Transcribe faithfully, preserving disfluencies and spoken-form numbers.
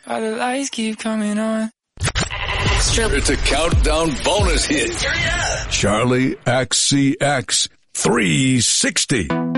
All the lights keep coming on. It's a countdown bonus hit. Charlie X C X three sixty.